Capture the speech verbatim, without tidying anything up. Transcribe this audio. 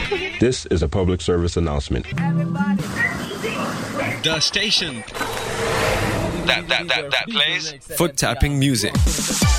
This is a public service announcement. The station that that that that plays foot tapping music.